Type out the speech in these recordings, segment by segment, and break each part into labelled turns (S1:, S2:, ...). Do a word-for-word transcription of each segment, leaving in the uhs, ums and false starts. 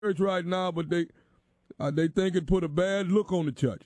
S1: church right now, but they uh, they think it put a bad look on the church.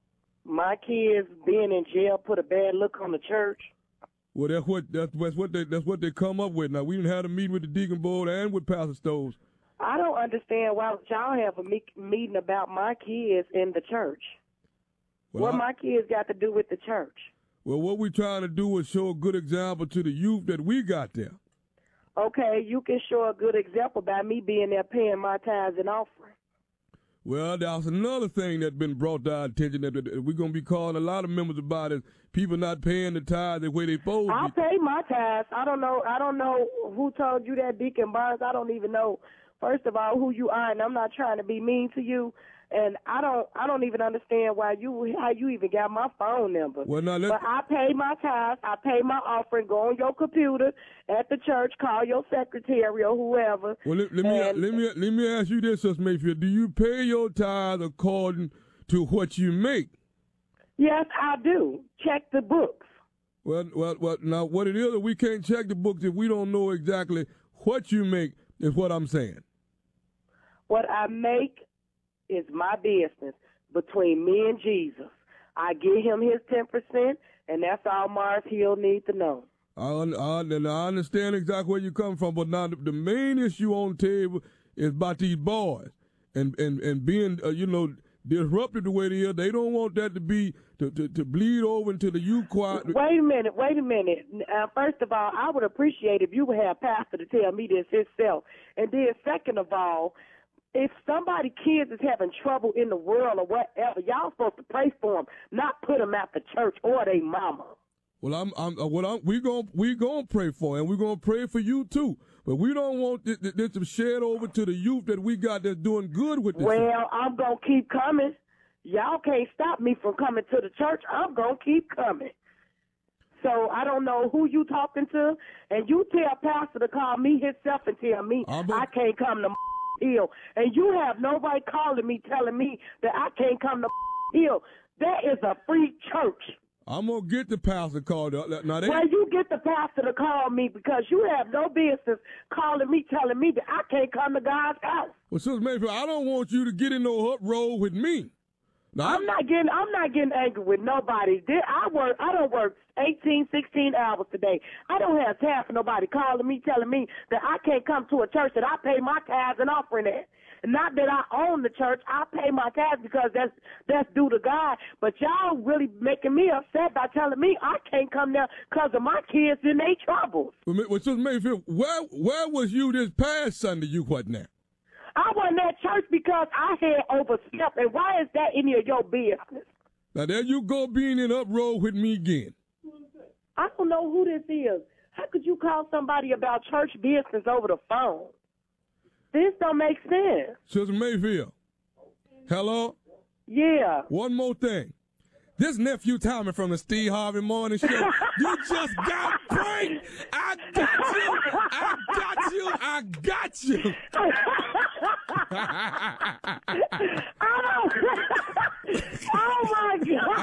S2: My kids being in jail put a bad look on the church.
S1: Well, that's what that's, that's what they that's what they come up with. Now we didn't have a meeting with the deacon board and with Pastor Stokes.
S2: I don't understand why y'all have a me- meeting about my kids in the church.
S1: Well,
S2: what
S1: I,
S2: my kids got to do with the church?
S1: Well, what we're trying to do is show a good example to the youth that we got there.
S2: Okay, you can show a good example by me being there paying my tithes and offering.
S1: Well, that's another thing that's been brought to our attention that we're going to be calling a lot of members about is people not paying the tithes the way they supposed to.
S2: I pay my tithes. I don't know. I don't know who told you that, Deacon Barnes. I don't even know. First of all, who you are, and I'm not trying to be mean to you. And I don't, I don't even understand why you, how you even got my phone number.
S1: Well, now let's,
S2: but I pay my tithes, I pay my offering. Go on your computer at the church, call your secretary or whoever.
S1: Well, let, let me
S2: and,
S1: let me let me ask you this, Sister Mayfield. Do you pay your tithes according to what you make?
S2: Yes, I do. Check the books.
S1: Well, well, well. Now, what it is, we can't check the books if we don't know exactly what you make. Is what I'm saying.
S2: What I make is my business between me and Jesus. I give him his ten percent, and that's all Mars Hill needs to know.
S1: I, I, I understand exactly where you come from, but now the, the main issue on the table is about these boys and, and, and being, uh, you know, disrupted the way they are. They don't want that to be, to, to, to bleed over into the youth choir.
S2: Wait a minute, wait a minute. Uh, first of all, I would appreciate if you would have Pastor to tell me this himself. And then second of all, if somebody kids is having trouble in the world or whatever, y'all supposed to pray for them, not put them at the church or they mama.
S1: Well, I'm, I'm, uh, what I'm, we gonna, we gonna pray for, and we gonna pray for you too. But we don't want this, this to shed over to the youth that we got that's doing good with this.
S2: Well,
S1: thing.
S2: I'm gonna keep coming. Y'all can't stop me from coming to the church. I'm gonna keep coming. So I don't know who you talking to, and you tell Pastor to call me himself and tell me
S1: a-
S2: I can't come to Hill, and you have nobody calling me telling me that I can't come to Hill. That is a free church.
S1: I'm gonna get the pastor called up. Now they,
S2: well, you get the pastor to call me because you have no business calling me telling me that I can't come to God's house.
S1: Well, Sister Mayfield, I don't want you to get in no uproar with me. Now,
S2: I'm not getting I'm not getting angry with nobody. I work I don't work eighteen, sixteen hours today. I don't have time for nobody calling me telling me that I can't come to a church that I pay my tithes and offering at. Not that I own the church. I pay my tithes because that's that's due to God. But y'all really making me upset by telling me I can't come there because of my kids in their troubles.
S1: Well, Sister Mayfield, where where was you this past Sunday? You what now?
S2: I wasn't at church because I had overslept, and why is that any of your business?
S1: Now there you go being in uproar with me again.
S2: I don't know who this is. How could you call somebody about church business over the phone? This don't make sense.
S1: Sister Mayfield, hello?
S2: Yeah.
S1: One more thing. This nephew Tommy from the Steve Harvey Morning Show, you just got pranked. I got you. I got you. I got you.
S2: oh, oh my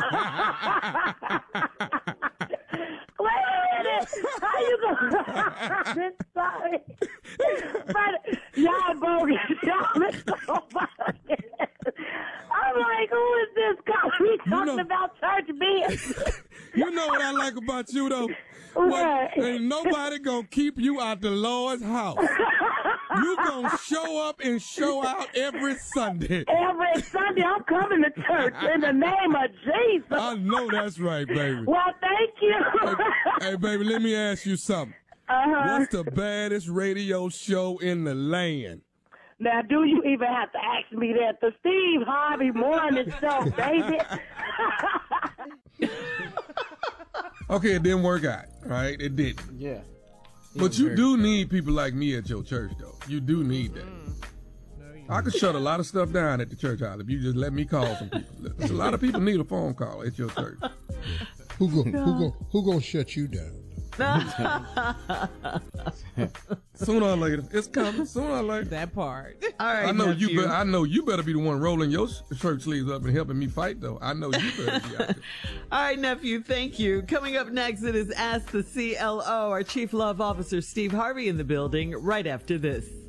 S2: God. Wait a minute. How you going? This sorry. But y'all bogus. Y'all is so funny. I'm like, who is this guy? We talking you know, about church business.
S1: You know what I like about you, though?
S2: What?
S1: Well, ain't nobody gonna keep you out the Lord's house. You gonna show up and show out every Sunday.
S2: Every Sunday, I'm coming to church in the name of Jesus.
S1: I know that's right, baby.
S2: Well, thank you.
S1: Hey, hey baby, let me ask you something.
S2: Uh-huh.
S1: What's the baddest radio show in the land?
S2: Now, do you even have to ask me that? The Steve Harvey Morning Show, baby.
S1: Okay, it didn't work out, right? It didn't.
S3: Yeah.
S1: But you do need people like me at your church, though. You do need that. Mm. I could shut a lot of stuff down at the church house if you just let me call some people. There's a lot of people need a phone call at your church.
S4: Who go, who go, who gonna shut you down?
S1: Sooner or later, it's coming. Sooner or later,
S5: that part.
S3: All right,
S1: I know
S3: nephew.
S1: you. Be- I know you better be the one rolling your shirt sleeves up and helping me fight, though. I know you better be out there.
S3: All right, nephew. Thank you. Coming up next, it is Ask the C L O. Our Chief Love Officer Steve Harvey in the building. Right after this.